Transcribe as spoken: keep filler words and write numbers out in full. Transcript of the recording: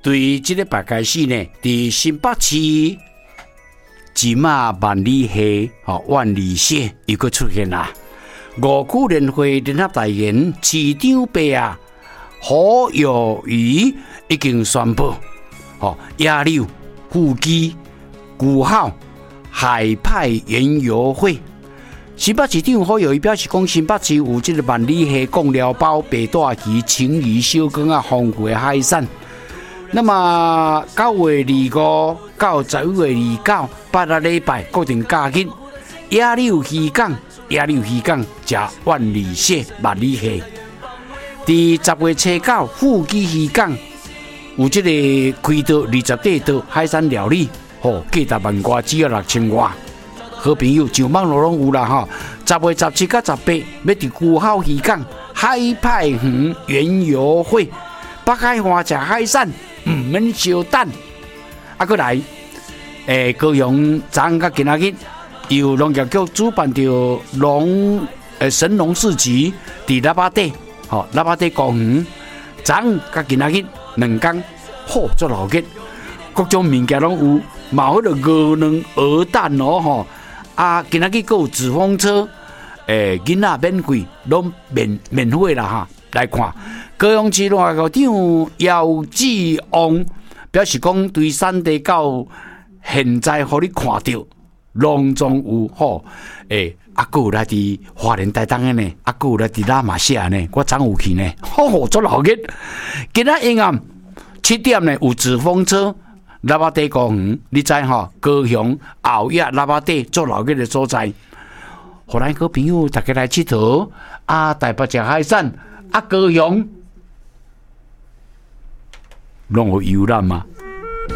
对这个白开始呢，伫新北市一马万里溪，哦，万里蟹又搁出现啦。五区联会联合代言市长伯啊，胡有余已经宣布，哦，野柳、富基、古号海派园游会。新北市长胡有余表示讲，新北市有这个万里溪、贡寮包、白带鱼、青鱼、小港啊，丰富的海产。那么九月二五到十一月二九八个礼拜固定假日，野柳渔港、野柳渔港食万里蟹、万里蟹。伫十月初九，富基渔港有这个开到二十地道海产料理，吼，价值万外，只要六千外。好朋友上网路拢有啦吼。十月十七到十八，要伫古号渔港海派园园游会，北海花食海产。唔免烧蛋，啊，过来，诶，高雄昨昏甲今仔日由农业局主办着农诶神农市集，伫喇叭底，吼，喇叭底公园，昨昏甲今仔日两天，好做老吉，各种物件拢有，嘛有迄个鹅卵鹅蛋哦，吼，啊，今仔日佫有纸风车，诶，囡仔免费，拢免免费啦哈，来看。高雄市农业局长姚志旺表示讲，对产地到现在，互你看到隆重有吼，诶、欸，啊，佫有来伫花莲台东的呢，啊，佫有来伫拉玛西亚呢，我昨有去呢，好做老吉。今仔阴暗七点呢有纸风车，喇叭底公园，你知吼？高雄后夜喇叭底做老吉的所在，互咱好朋友大家来佚佗，啊，台北食海产，啊，高雄。拢有游览嘛？